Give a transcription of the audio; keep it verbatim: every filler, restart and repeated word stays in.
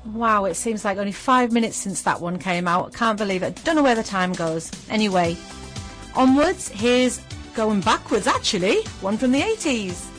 Wow, it seems like only five minutes since that one came out. Can't believe it. Don't know where the time goes. Anyway, onwards, here's going backwards actually, one from the eighties.